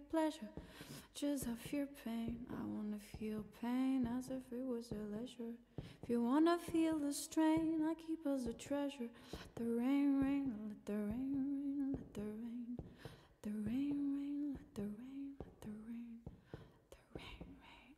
pleasure. Just I fear pain. I wanna feel pain as if it was a leisure. If you wanna feel the strain, I keep as a treasure. Let the rain rain, let the rain rain, let the rain.